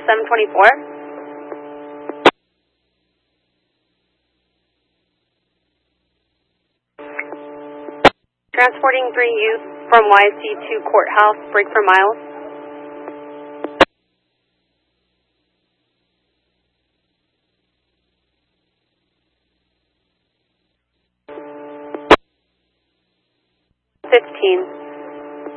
724. Transporting 3 youth from YC to Courthouse, break for miles. $15.